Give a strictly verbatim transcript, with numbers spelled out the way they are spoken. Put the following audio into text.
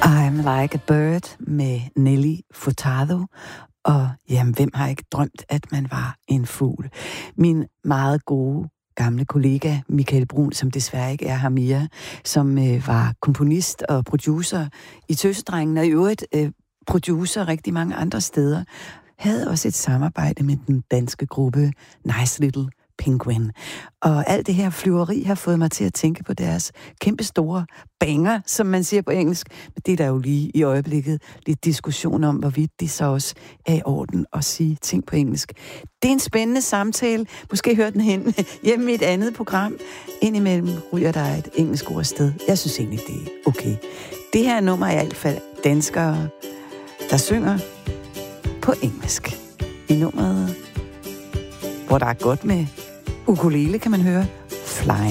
I'm Like a Bird med Nelly Furtado. Og jamen, hvem har ikke drømt, at man var en fugl? Min meget gode gamle kollega Michael Brun, som desværre ikke er her mere, som øh, var komponist og producer i Tøsedrengen, og i øvrigt øh, producer rigtig mange andre steder, havde også et samarbejde med den danske gruppe Nice Little Penguin. Og alt det her flyveri har fået mig til at tænke på deres kæmpe store banger, som man siger på engelsk. Men det er der jo lige i øjeblikket lidt diskussion om, hvorvidt det så også er i orden at sige ting på engelsk. Det er en spændende samtale. Måske hør den hen hjemme i et andet program. Indimellem ryger der et engelsk ord sted. Jeg synes egentlig, det er okay. Det her nummer er i hvert fald danskere, der synger på engelsk. I nummeret, hvor der er godt med ukulele, kan man høre, Flying.